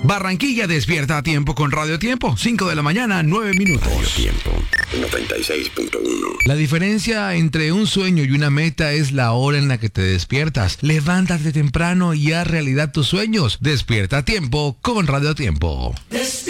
Barranquilla despierta a tiempo con Radio Tiempo. 5 de la mañana, 9 minutos. Radio Tiempo 96.1. La diferencia entre un sueño y una meta es la hora en la que te despiertas. Levántate temprano y haz realidad tus sueños. Despierta a tiempo con Radio Tiempo.